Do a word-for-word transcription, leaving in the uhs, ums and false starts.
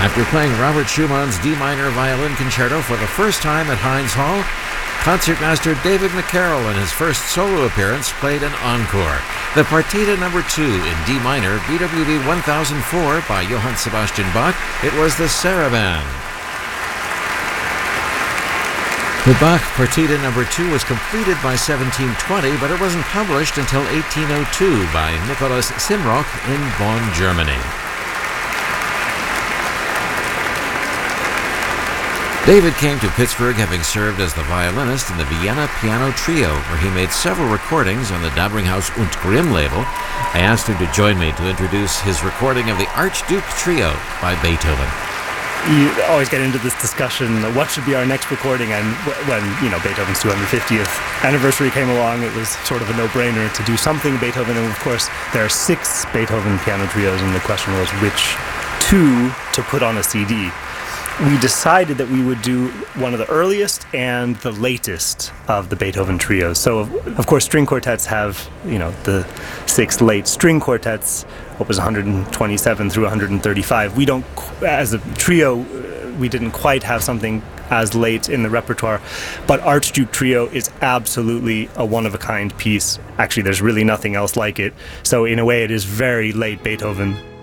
After playing Robert Schumann's D minor violin concerto for the first time at Heinz Hall, concertmaster David McCarroll, in his first solo appearance, played an encore. The Partita number two in D minor, B W V one thousand four by Johann Sebastian Bach. It was the Saraband. The Bach Partita number two was completed by seventeen twenty, but it wasn't published until eighteen oh two by Nikolaus Simrock in Bonn, Germany. David came to Pittsburgh having served as the violinist in the Vienna Piano Trio, where he made several recordings on the Dabringhaus und Grimm label. I asked him to join me to introduce his recording of the Archduke Trio by Beethoven. You always get into this discussion, what should be our next recording, and when, you know, Beethoven's two hundred fiftieth anniversary came along, it was sort of a no-brainer to do something Beethoven, and of course there are six Beethoven piano trios, and the question was which two to put on a C D. We decided that we would do one of the earliest and the latest of the Beethoven trios. So, of, of course, string quartets have, you know, the six late string quartets, what was one hundred twenty-seven through one hundred thirty-five. We don't, as a trio, we didn't quite have something as late in the repertoire, but Archduke Trio is absolutely a one-of-a-kind piece. Actually, there's really nothing else like it. So, in a way, it is very late Beethoven.